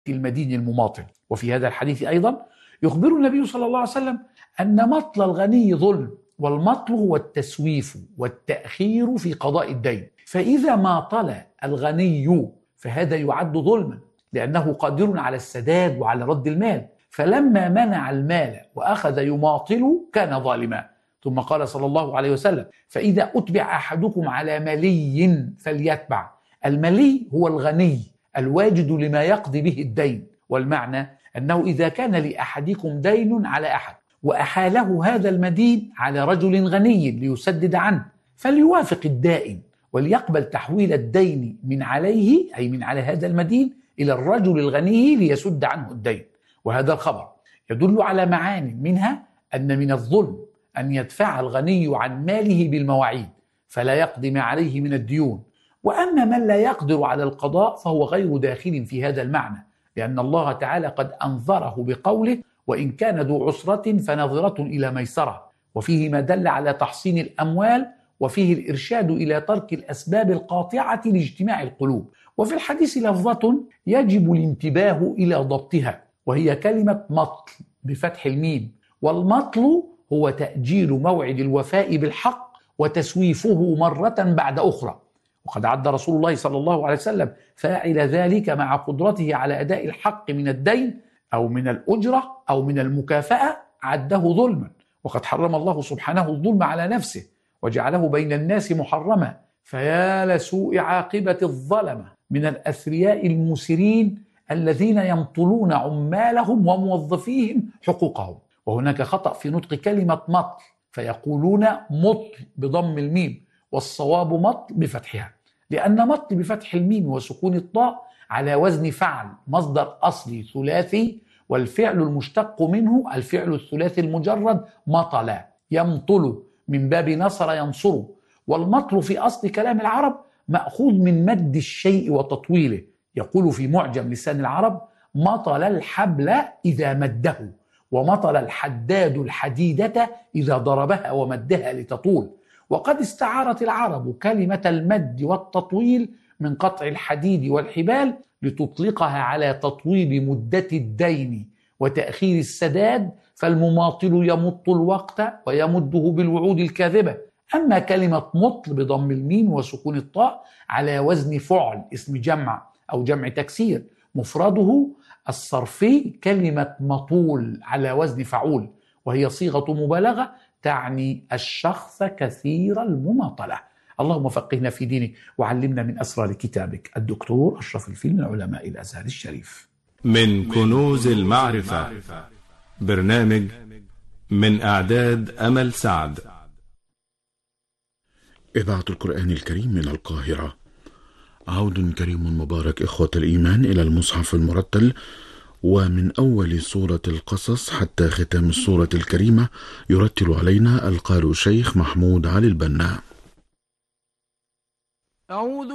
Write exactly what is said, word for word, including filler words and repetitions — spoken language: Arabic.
المدين المماطل. وفي هذا الحديث أيضا يخبر النبي صلى الله عليه وسلم أن مطل الغني ظلم، والمطل هو التسويف والتأخير في قضاء الدين. فإذا ماطل الغني فهذا يعد ظلما، لأنه قادر على السداد وعلى رد المال، فلما منع المال وأخذ يماطل كان ظالما. ثم قال صلى الله عليه وسلم: فإذا أتبع أحدكم على ملي فليتبع. الملي هو الغني الواجد لما يقضي به الدين، والمعنى أنه إذا كان لأحدكم دين على أحد وأحاله هذا المدين على رجل غني ليسدد عنه، فليوافق الدائن وليقبل تحويل الدين من عليه، أي من على هذا المدين، إلى الرجل الغني ليسد عنه الدين. وهذا الخبر يدل على معاني، منها أن من الظلم أن يدفع الغني عن ماله بالمواعيد فلا يقضي ما عليه من الديون، وأما من لا يقدر على القضاء فهو غير داخل في هذا المعنى، لأن الله تعالى قد أنظره بقوله: وإن كان ذو عسرة فنظرة إلى ميسرة، وفيه ما دل على تحصين الأموال، وفيه الإرشاد إلى ترك الأسباب القاطعة لاجتماع القلوب. وفي الحديث لفظة يجب الانتباه إلى ضبطها، وهي كلمة مطل بفتح الميم، والمطل هو تأجيل موعد الوفاء بالحق وتسويفه مرة بعد أخرى. وقد عد رسول الله صلى الله عليه وسلم فاعل ذلك مع قدرته على أداء الحق من الدين أو من الأجرة أو من المكافأة عده ظلما، وقد حرم الله سبحانه الظلم على نفسه وجعله بين الناس محرما. فيا لسوء عاقبة الظلمة من الأثرياء المسرين الذين يمطلون عمالهم وموظفيهم حقوقهم. وهناك خطأ في نطق كلمة مطل، فيقولون مطل بضم الميم، والصواب مطل بفتحها، لأن مطل بفتح الميم وسكون الطاء على وزن فعل، مصدر أصلي ثلاثي، والفعل المشتق منه الفعل الثلاثي المجرد مطل يمطل من باب نصر ينصر. والمطل في أصل كلام العرب مأخوذ من مد الشيء وتطويله. يقول في معجم لسان العرب: مطل الحبل إذا مده، ومطل الحداد الحديدة إذا ضربها ومدها لتطول. وقد استعارت العرب كلمة المد والتطويل من قطع الحديد والحبال لتطلقها على تطويل مدة الدين وتأخير السداد، فالمماطل يمط الوقت ويمده بالوعود الكاذبة. أما كلمة مطل بضم الميم وسكون الطاء على وزن فعل اسم جمع أو جمع تكسير، مفرده الصرفي كلمة مطول على وزن فعول، وهي صيغة مبالغة تعني الشخص كثير المماطلة. اللهم فقهنا في دينك وعلمنا من أسرار كتابك. الدكتور أشرف الفيل من علماء الأزهر الشريف. من كنوز المعرفة، برنامج من إعداد أمل سعد. إذاعة القرآن الكريم من القاهرة. عود كريم مبارك إخوة الإيمان إلى المصحف المرتل، ومن أول سورة القصص حتى ختام السورة الكريمة يرتل علينا القارئ الشيخ محمود علي البنا.